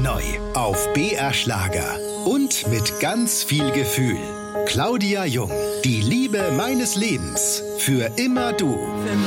neu auf BR Schlager. Und mit ganz viel Gefühl. Claudia Jung, die Liebe meines Lebens. Für immer du.